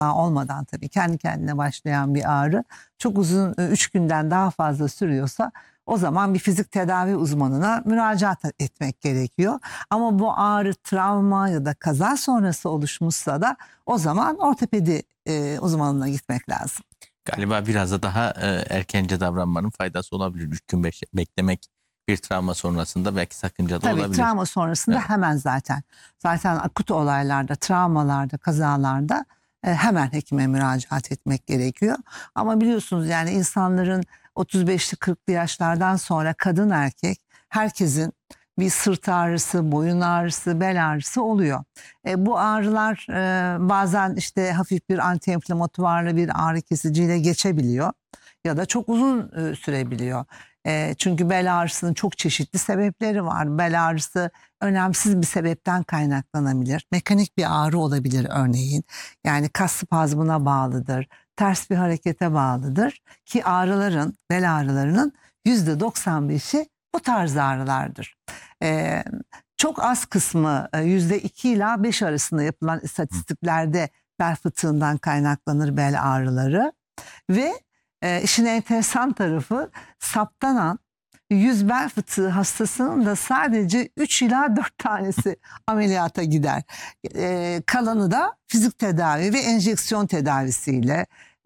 olmadan tabii kendi kendine başlayan bir ağrı çok uzun 3 günden daha fazla sürüyorsa o zaman bir fizik tedavi uzmanına müracaat etmek gerekiyor. Ama bu ağrı travma ya da kaza sonrası oluşmuşsa da o zaman ortopedi uzmanına gitmek lazım. Galiba biraz da daha erkence davranmanın faydası olabilir. 3 gün beklemek bir travma sonrasında belki sakıncalı olabilir. Tabii travma sonrasında hemen zaten akut olaylarda, travmalarda, kazalarda hemen hekime müracaat etmek gerekiyor. Ama biliyorsunuz yani insanların 35'li 40'lı yaşlardan sonra kadın erkek herkesin bir sırt ağrısı, boyun ağrısı, bel ağrısı oluyor. Bu ağrılar bazen işte hafif bir antiinflamatuarlı bir ağrı kesiciyle geçebiliyor ya da çok uzun sürebiliyor. Çünkü bel ağrısının çok çeşitli sebepleri var. Bel ağrısı önemsiz bir sebepten kaynaklanabilir. Mekanik bir ağrı olabilir örneğin. Yani kas spazmına bağlıdır. Ters bir harekete bağlıdır. Ki bel ağrılarının %95'i bu tarz ağrılardır. Çok az kısmı %2 ila 5 arasında yapılan istatistiklerde bel fıtığından kaynaklanır bel ağrıları. Ve işin enteresan tarafı saptanan 100 bel fıtığı hastasının da sadece 3 ila 4 tanesi ameliyata gider. Kalanı da fizik tedavi ve enjeksiyon tedavisiyle,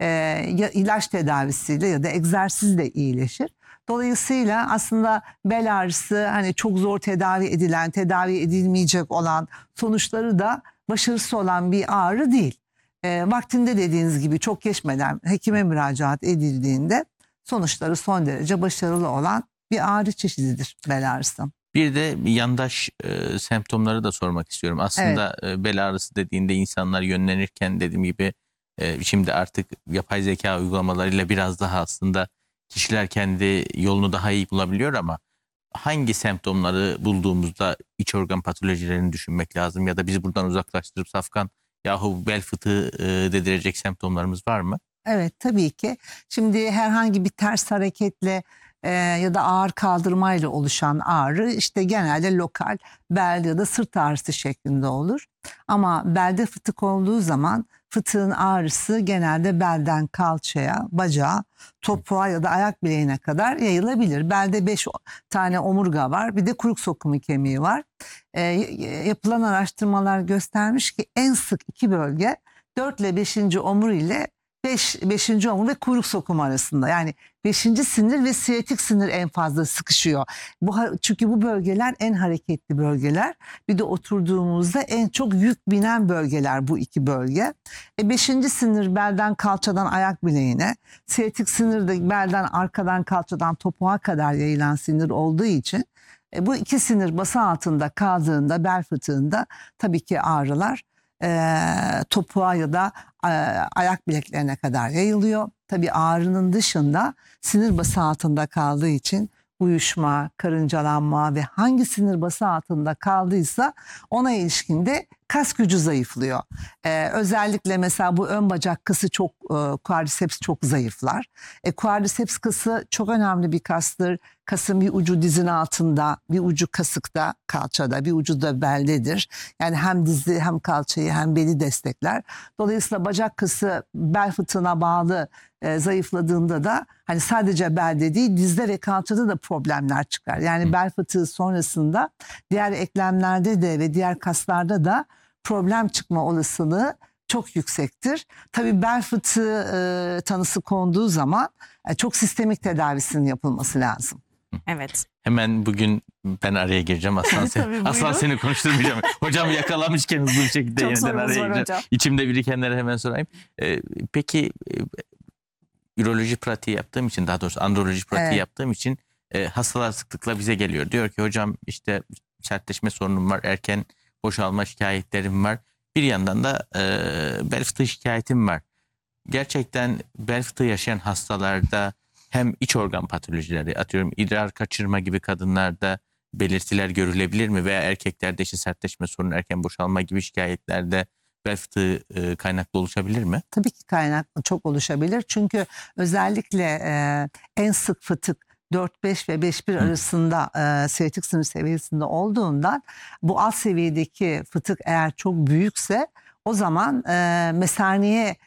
ilaç tedavisiyle ya da egzersizle iyileşir. Dolayısıyla aslında bel ağrısı hani çok zor tedavi edilen, tedavi edilmeyecek olan, sonuçları da başarısız olan bir ağrı değil. Vaktinde dediğiniz gibi çok geçmeden hekime müracaat edildiğinde sonuçları son derece başarılı olan bir ağrı çeşididir bel ağrısı. Bir de yandaş semptomları da sormak istiyorum. Aslında bel ağrısı dediğinde insanlar yönlenirken dediğim gibi şimdi artık yapay zeka uygulamalarıyla biraz daha aslında kişiler kendi yolunu daha iyi bulabiliyor ama hangi semptomları bulduğumuzda iç organ patolojilerini düşünmek lazım ya da bizi buradan uzaklaştırıp safkan yahu bel fıtığı dedirecek semptomlarımız var mı? Evet tabii ki. Şimdi herhangi bir ters hareketle ya da ağır kaldırmayla oluşan ağrı işte genelde lokal bel ya da sırt ağrısı şeklinde olur. Ama belde fıtık olduğu zaman fıtığın ağrısı genelde belden kalçaya, bacağa, topuğa ya da ayak bileğine kadar yayılabilir. Belde 5 tane omurga var, bir de kuyruk sokumu kemiği var. Yapılan araştırmalar göstermiş ki en sık iki bölge 4 ile 5. omur ile 5. omur ve kuyruk sokumu arasında. Yani 5. sinir ve siyatik sinir en fazla sıkışıyor. Çünkü bu bölgeler en hareketli bölgeler. Bir de oturduğumuzda en çok yük binen bölgeler bu iki bölge. 5. sinir belden kalçadan ayak bileğine, siyatik sinir de belden arkadan kalçadan topuğa kadar yayılan sinir olduğu için bu iki sinir bası altında kaldığında bel fıtığında tabii ki ağrılar topuğa ya da ayak bileklerine kadar yayılıyor. Tabii ağrının dışında sinir bası altında kaldığı için uyuşma, karıncalanma ve hangi sinir bası altında kaldıysa ona ilişkin de kas gücü zayıflıyor. Özellikle mesela bu ön bacak kası quadriceps çok zayıflar. Quadriceps kası çok önemli bir kastır. Kasın bir ucu dizin altında, bir ucu kasıkta, kalçada, bir ucu da beldedir. Yani hem dizi hem kalçayı hem beli destekler. Dolayısıyla bacak kası bel fıtığına bağlı zayıfladığında da hani sadece belde değil dizde ve kalçada da problemler çıkar. Yani bel fıtığı sonrasında diğer eklemlerde de ve diğer kaslarda da problem çıkma olasılığı çok yüksektir. Tabii bel fıtığı tanısı konduğu zaman çok sistemik tedavisinin yapılması lazım. Evet. Hemen bugün ben araya gireceğim. Aslan seni konuşturmayacağım. Hocam yakalamışken hızlı bir şekilde çok yeniden araya gireceğim. Hocam. İçimde birikenleri hemen sorayım. Peki üroloji pratiği yaptığım için, daha doğrusu androloji pratiği yaptığım için hastalar sıklıkla bize geliyor. Diyor ki hocam işte sertleşme sorunum var, erken boşalma şikayetlerim var. Bir yandan da bel fıtığı şikayetim var. Gerçekten bel fıtığı yaşayan hastalarda hem iç organ patolojileri, atıyorum idrar kaçırma gibi kadınlarda belirtiler görülebilir mi? Veya erkeklerde işte sertleşme sorunu, erken boşalma gibi şikayetlerde bel fıtığı kaynaklı oluşabilir mi? Tabii ki kaynaklı çok oluşabilir. Çünkü özellikle en sık fıtık 4-5 ve 5-1 arasında siyatik sinir seviyesinde olduğundan bu alt seviyedeki fıtık eğer çok büyükse o zaman mesaneye